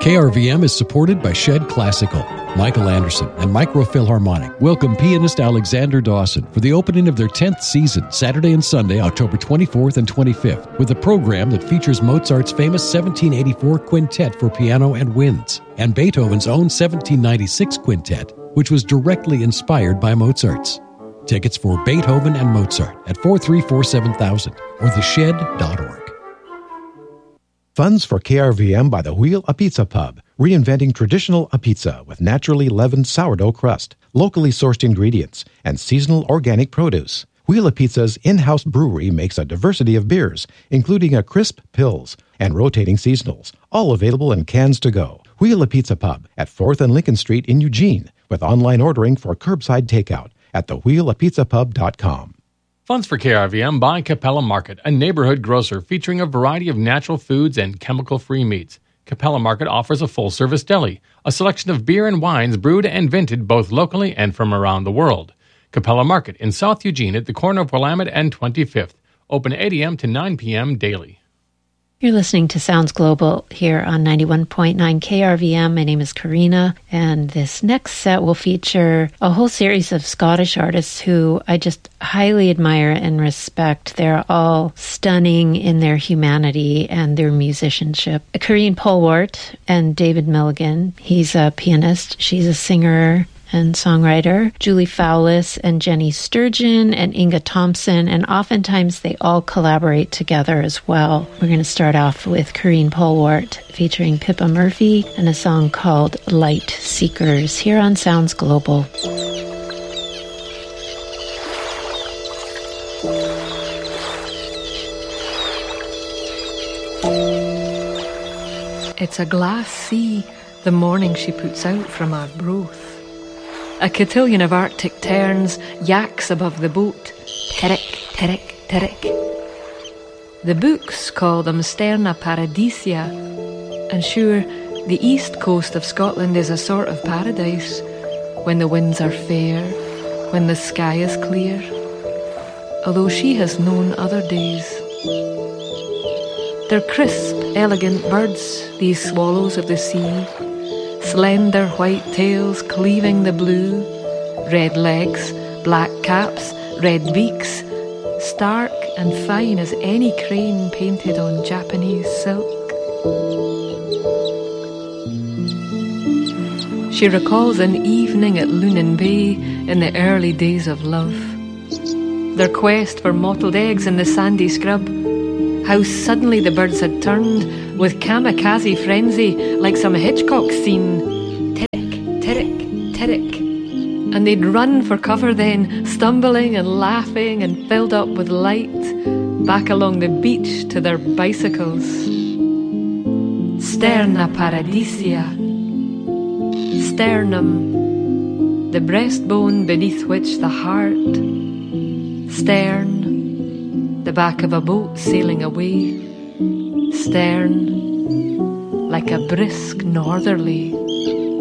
KRVM is supported by Shed Classical. Michael Anderson and Microphilharmonic welcome pianist Alexander Dawson for the opening of their 10th season, Saturday and Sunday, October 24th and 25th, with a program that features Mozart's famous 1784 quintet for piano and winds, and Beethoven's own 1796 quintet, which was directly inspired by Mozart's. Tickets for Beethoven and Mozart at 434-7000 or theshed.org. Funds for KRVM by the Wheel a Pizza Pub, reinventing traditional a pizza with naturally leavened sourdough crust, locally sourced ingredients, and seasonal organic produce. Wheel a Pizza's in-house brewery makes a diversity of beers, including a crisp Pils and rotating seasonals, all available in cans to go. Wheel a Pizza Pub at 4th and Lincoln Street in Eugene, with online ordering for curbside takeout at thewheelapizzapub.com. Funds for KRVM by Capella Market, a neighborhood grocer featuring a variety of natural foods and chemical-free meats. Capella Market offers a full-service deli, a selection of beer and wines brewed and vented both locally and from around the world. Capella Market in South Eugene at the corner of Willamette and 25th. Open 8 a.m. to 9 p.m. daily. You're listening to Sounds Global here on 91.9 KRVM. My name is Karina, and this next set will feature a whole series of Scottish artists who I just highly admire and respect. They're all stunning in their humanity and their musicianship. Corinne Polwart and David Milligan. He's a pianist. She's a singer and songwriter, Julie Fowlis and Jenny Sturgeon and Inga Thompson, and oftentimes they all collaborate together as well. We're going to start off with Corinne Polwart featuring Pippa Murphy and a song called Light Seekers here on Sounds Global. It's a glass sea the morning she puts out from Arbroath. A cotillion of Arctic terns yaks above the boat. Terek, terek, terek. The books call them Sterna Paradisia, and sure, the east coast of Scotland is a sort of paradise, when the winds are fair, when the sky is clear, although she has known other days. They're crisp, elegant birds, these swallows of the sea, slender white tails cleaving the blue, red legs, black caps, red beaks, stark and fine as any crane painted on Japanese silk. She recalls an evening at Lunan Bay in the early days of love. Their quest for mottled eggs in the sandy scrub, how suddenly the birds had turned with kamikaze frenzy like some Hitchcock scene. Terek, terek, terek. And they'd run for cover then, stumbling and laughing and filled up with light, back along the beach to their bicycles. Sterna Paradisia. Sternum, the breastbone beneath which the heart. Stern, the back of a boat sailing away. Stern, like a brisk northerly.